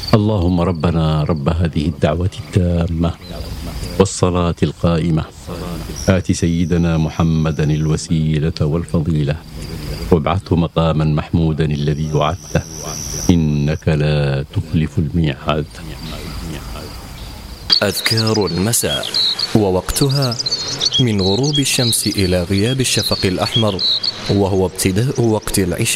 اللهم ربنا رب هذه الدعوة التامة والصلاة القائمة آت سيدنا محمدا الوسيلة والفضيلة وابعثه مقاما محمودا الذي وعدته إنك لا تخلف الميعاد. أذكار المساء، ووقتها من غروب الشمس إلى غياب الشفق الأحمر، وهو ابتداء وقت العشاء.